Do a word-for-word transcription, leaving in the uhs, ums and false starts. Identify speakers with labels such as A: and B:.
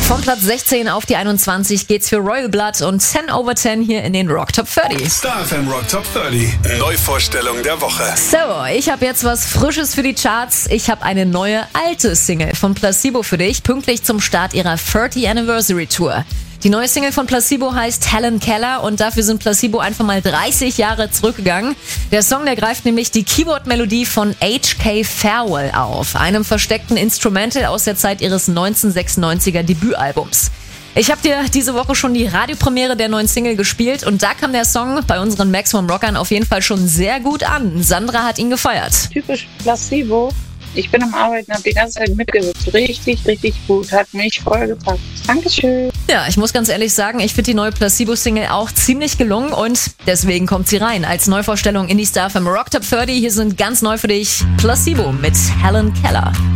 A: Von Platz sechzehn auf die einundzwanzig geht's für Royal Blood und zehn over zehn hier in den Rock Top dreißig.
B: Star F M Rock Top dreißig. Neuvorstellung der Woche.
A: So, ich habe jetzt was Frisches für die Charts. Ich habe eine neue alte Single von Placebo für dich, pünktlich zum Start ihrer dreißigste Anniversary Tour. Die neue Single von Placebo heißt Helen Keller und dafür sind Placebo einfach mal dreißig Jahre zurückgegangen. Der Song, der greift nämlich die Keyboard-Melodie von H K Farewell auf, einem versteckten Instrumental aus der Zeit ihres neunzehnhundertsechsundneunziger Debütalbums. Ich habe dir diese Woche schon die Radiopremiere der neuen Single gespielt und da kam der Song bei unseren Maximum Rockern auf jeden Fall schon sehr gut an. Sandra hat ihn gefeiert.
C: Typisch Placebo. Ich bin am Arbeiten, habe die ganze Zeit mitgewirkt. Richtig, richtig gut. Hat mich voll gepackt. Dankeschön.
A: Ja, ich muss ganz ehrlich sagen, ich finde die neue Placebo-Single auch ziemlich gelungen und deswegen kommt sie rein als Neuvorstellung in die Star F M Rock Top dreißig. Hier sind ganz neu für dich Placebo mit Helen Keller.